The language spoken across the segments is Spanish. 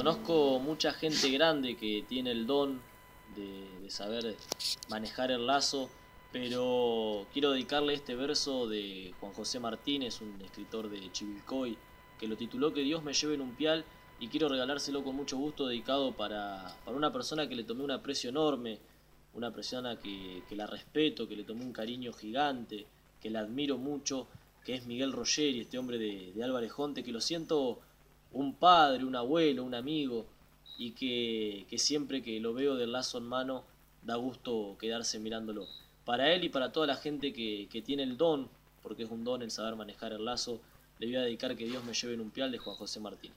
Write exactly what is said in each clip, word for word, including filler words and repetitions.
Conozco mucha gente grande que tiene el don de, de saber manejar el lazo, pero quiero dedicarle este verso de Juan José Martínez, un escritor de Chivilcoy, que lo tituló Que Dios me lleve en un pial, y quiero regalárselo con mucho gusto, dedicado para, para una persona que le tomé un aprecio enorme, una persona que, que la respeto, que le tomé un cariño gigante, que la admiro mucho, que es Miguel Rogeri, este hombre de, de Álvarez Jonte, que lo siento un padre, un abuelo, un amigo, y que, que siempre que lo veo del lazo en mano da gusto quedarse mirándolo. Para él y para toda la gente que, que tiene el don, porque es un don el saber manejar el lazo, le voy a dedicar Que Dios me lleve en un pial, de Juan José Martínez.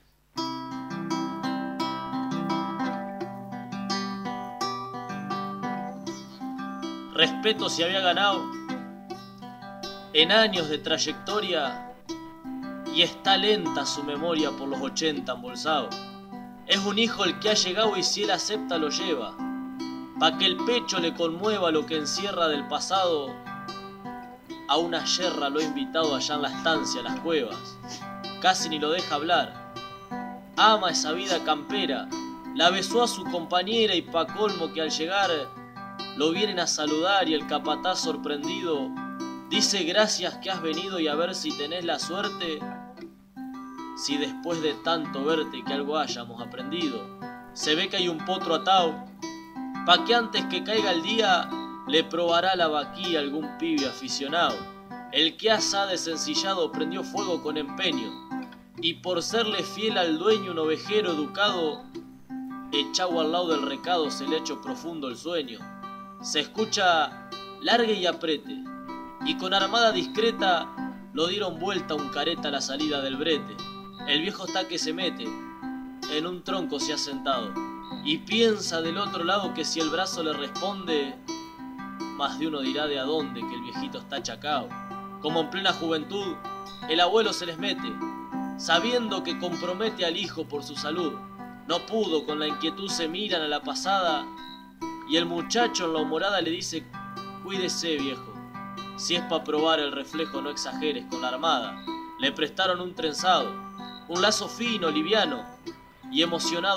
Respeto se había ganado en años de trayectoria, y está lenta su memoria por los ochenta embolsados. Es un hijo el que ha llegado, y si él acepta lo lleva, pa' que el pecho le conmueva lo que encierra del pasado. A una yerra lo he invitado allá en la estancia, las cuevas, casi ni lo deja hablar. Ama esa vida campera, la besó a su compañera, y pa' colmo que al llegar lo vienen a saludar, y el capataz sorprendido dice: gracias que has venido, y a ver si tenés la suerte, si después de tanto verte que algo hayamos aprendido. Se ve que hay un potro atao, pa' que antes que caiga el día le probará la vaquilla algún pibe aficionado. El que asa desencillado prendió fuego con empeño, y por serle fiel al dueño, un ovejero educado, echado al lado del recado se le ha hecho profundo el sueño. Se escucha largue y aprete, y con armada discreta lo dieron vuelta un careta a la salida del brete. El viejo está que se mete, en un tronco se ha sentado, y piensa del otro lado que si el brazo le responde, más de uno dirá de a dónde que el viejito está achacao. Como en plena juventud, el abuelo se les mete, sabiendo que compromete al hijo por su salud. No pudo, con la inquietud se miran a la pasada, y el muchacho en la humorada le dice: cuídese, viejo, si es pa' probar el reflejo no exageres con la armada. Le prestaron un trenzado, un lazo fino, liviano, y emocionado